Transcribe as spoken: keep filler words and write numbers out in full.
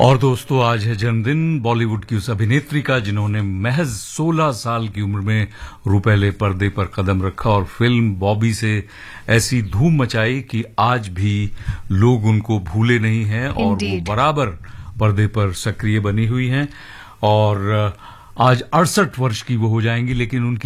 और दोस्तों, आज है जन्मदिन बॉलीवुड की उस अभिनेत्री का जिन्होंने महज सोलह साल की उम्र में रुपहले पर्दे पर कदम रखा और फिल्म बॉबी से ऐसी धूम मचाई कि आज भी लोग उनको भूले नहीं हैं और वो बराबर पर्दे पर सक्रिय बनी हुई हैं। और आज अड़सठ वर्ष की वो हो जाएंगी, लेकिन उनकी